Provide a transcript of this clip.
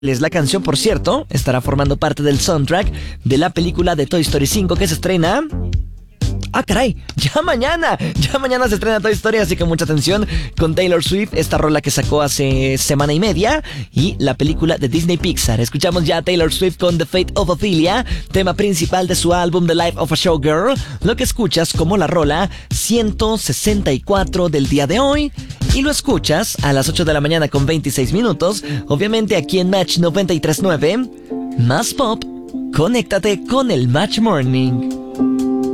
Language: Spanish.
La canción, por cierto, estará formando parte del soundtrack de la película de Toy Story 5 que se estrena... ¡Ah, caray! ¡Ya mañana! Ya mañana se estrena Toy Story, así que mucha atención con Taylor Swift, esta rola que sacó hace semana y media, y la película de Disney Pixar. Escuchamos ya a Taylor Swift con The Fate of Ophelia, tema principal de su álbum The Life of a Showgirl, lo que escuchas como la rola 164 del día de hoy, y lo escuchas a las 8 de la mañana con 26 minutos, obviamente aquí en Match 93.9, más pop, conéctate con el Match Morning.